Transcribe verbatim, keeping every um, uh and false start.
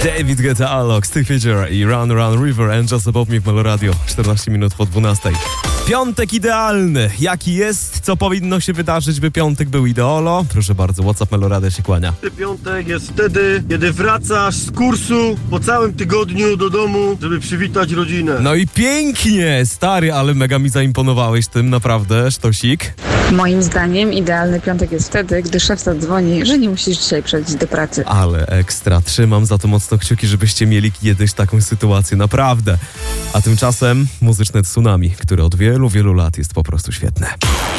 David Guetta, Alok, Steve Fisher i Run Run River and Just Above Me w Meloradio. czternaście minut po dwunastej. Piątek idealny. Jaki jest? Co powinno się wydarzyć, by piątek był ideolo? Proszę bardzo, WhatsApp Meloradia się kłania. Piątek jest wtedy, kiedy wracasz z kursu po całym tygodniu do domu, żeby przywitać rodzinę. No i pięknie, stary, ale mega mi zaimponowałeś tym, naprawdę, sztosik. Moim zdaniem idealny piątek jest wtedy, gdy szef zadzwoni, że nie musisz dzisiaj przyjść do pracy. Ale ekstra, trzymam za to mocno kciuki, żebyście mieli kiedyś taką sytuację, naprawdę. A tymczasem muzyczne tsunami, które od wielu, wielu lat jest po prostu świetne.